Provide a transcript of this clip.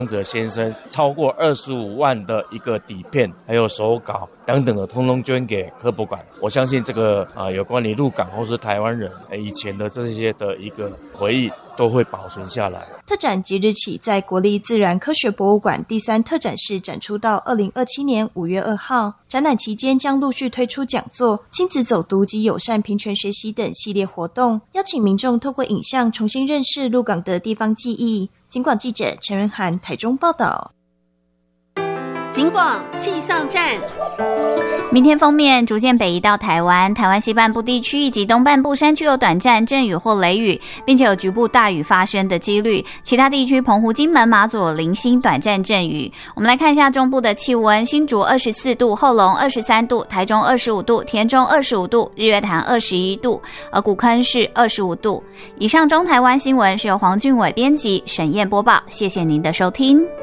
者先生超过25万的一个底片，还有手稿等等的，通通捐给科博馆。我相信这个有关于鹿港或是台湾人以前的这些的一个回忆都会保存下来。 特展即日起在国立自然科学博物馆第3特展室展出到2027年5月2号。展览期间将陆续推出讲座、亲子走读及友善平权学习等系列活动，邀请民众透过影像重新认识鹿港的地方记忆。警广记者陈仁涵台中报道。 警广气象站， 明天锋面逐渐北移到台湾西半部地区以及东半部山区有短暂阵雨或雷雨，并且有局部大雨发生的几率。其他地区澎湖、金门、马祖零星短暂阵雨。我们来看一下中部的气温：新竹24度，后龙23度，台中25度，田中25度，日月潭21度，而古坑是25度。以上中台湾新闻是由黄俊伟编辑，沈燕播报，谢谢您的收听。